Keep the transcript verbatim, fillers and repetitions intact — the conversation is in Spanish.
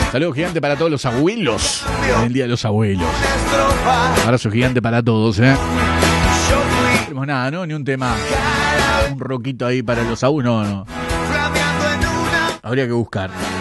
Saludo gigante para todos los abuelos. En el Día de los Abuelos. Abrazo gigante para todos, ¿eh? No tenemos nada, ¿no? Ni un tema. Un roquito ahí para los abuelos. No, no. Habría que buscar.